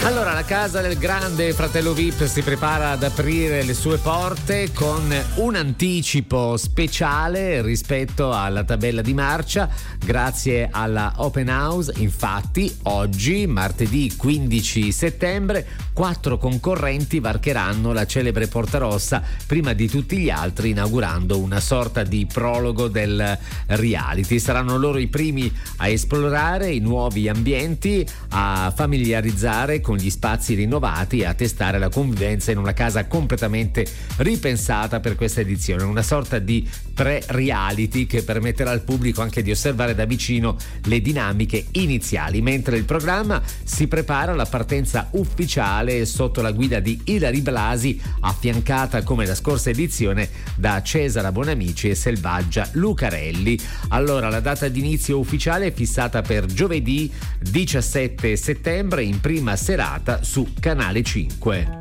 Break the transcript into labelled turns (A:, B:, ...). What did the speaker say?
A: Allora, la casa del grande fratello VIP si prepara ad aprire le sue porte con un anticipo speciale rispetto alla tabella di marcia, grazie alla Open House. Infatti, oggi, martedì 15 settembre, 4 concorrenti varcheranno la celebre Porta Rossa prima di tutti gli altri, inaugurando una sorta di prologo del reality. Saranno loro i primi a esplorare i nuovi ambienti, a familiarizzare con gli spazi rinnovati e a testare la convivenza in una casa completamente ripensata per questa edizione, una sorta di pre-reality che permetterà al pubblico anche di osservare da vicino le dinamiche iniziali, mentre il programma si prepara alla partenza ufficiale sotto la guida di Ilary Blasi, affiancata come la scorsa edizione da Cesara Bonamici e Selvaggia Lucarelli. Allora, la data di inizio ufficiale è fissata per giovedì 17 settembre in prima serata su Canale 5.